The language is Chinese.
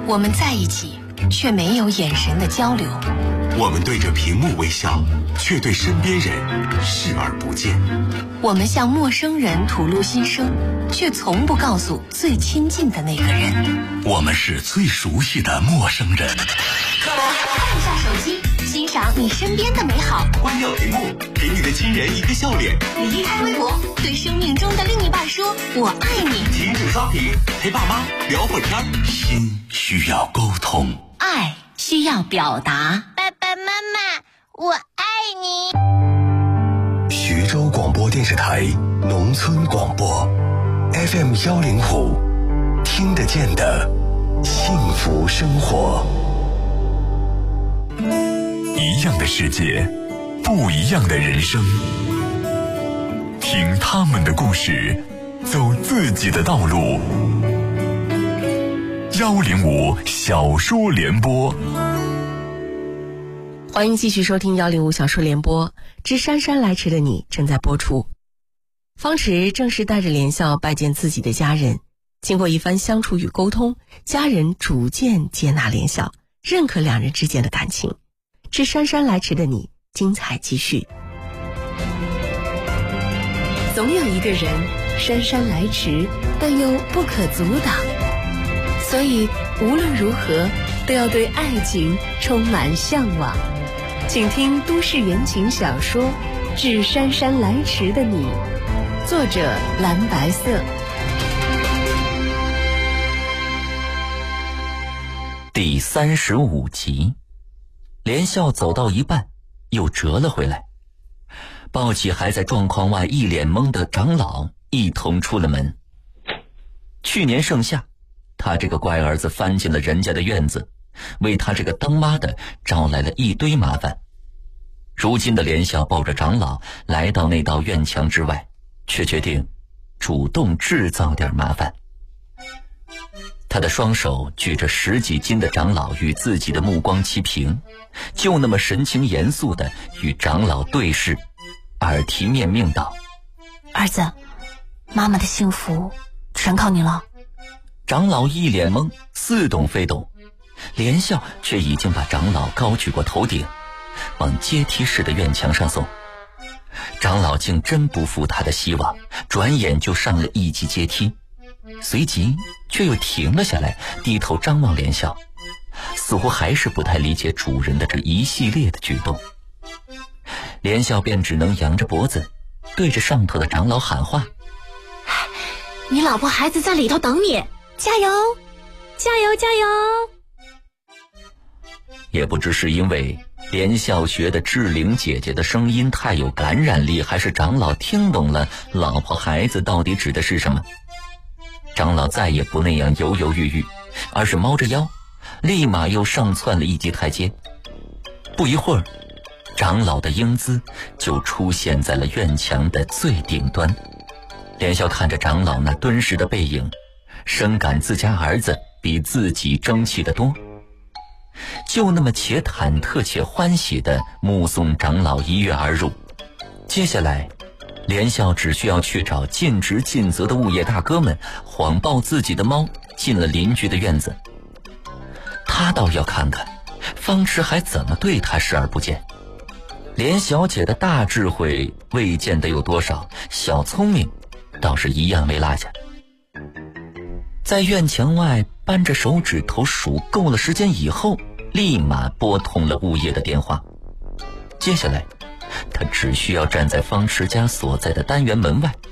我们在一起，却没有眼神的交流。 我们对着屏幕微笑，却对身边人视而不见。 我们向陌生人吐露心声，却从不告诉最亲近的那个人。 我们是最熟悉的陌生人。 看一下手机，欣赏你身边的美好。 关掉屏幕，给你的亲人一个笑脸。 离开微博，对生命中的另一半说我爱你。 停止刷屏，陪爸妈聊会儿天。 心需要沟通， 爱需要表达。 爸爸妈妈，我爱你。 徐州广播电视台农村广播 FM105，听得见的幸福生活。 一样的世界，不一样的人生。听他们的故事，走自己的道路。105小说联播， 欢迎继续收听105小说联播之姗姗来迟的你正在播出。方池正式带着连笑拜见自己的家人，经过一番相处与沟通，家人逐渐接纳连笑，认可两人之间的感情。之姗姗来迟的你，精彩继续。 总有一个人姗姗来迟，但又不可阻挡，所以无论如何都要对爱情充满向往。请听都市言情小说《致姗姗来迟的你》，作者蓝白色。 第35集，连笑走到一半又折了回来，抱起还在状况外一脸懵的长老一同出了门。去年盛夏，他这个乖儿子翻进了人家的院子，为他这个当妈的招来了一堆麻烦。如今的连笑抱着长老来到那道院墙之外，却决定主动制造点麻烦。他的双手举着10几斤的长老与自己的目光齐平，就那么神情严肃地与长老对视，耳提面命道： 儿子，妈妈的幸福全靠你了。 长老一脸懵，似懂非懂，连笑却已经把长老高举过头顶，往阶梯式的院墙上送。长老竟真不负他的希望，转眼就上了1级阶梯，随即却又停了下来，低头张望连笑，似乎还是不太理解主人的这一系列的举动。连笑便只能扬着脖子对着上头的长老喊话： 你老婆孩子在里头等你，加油加油加油。 也不知是因为连笑学的志玲姐姐的声音太有感染力，还是长老听懂了老婆孩子到底指的是什么，长老再也不那样犹犹豫豫，而是猫着腰立马又上窜了1级台阶。不一会儿，长老的英姿就出现在了院墙的最顶端。连笑看着长老那敦实的背影，深感自家儿子比自己争气得多，就那么且忐忑且欢喜地目送长老一跃而入。接下来连笑只需要去找尽职尽责的物业大哥们，谎报自己的猫进了邻居的院子。他倒要看看方池还怎么对他视而不见。连小姐的大智慧未见得有多少，小聪明倒是一样没落下。在院墙外扳着手指头数够了时间以后，立马拨通了物业的电话。接下来他只需要站在方池家所在的单元门外，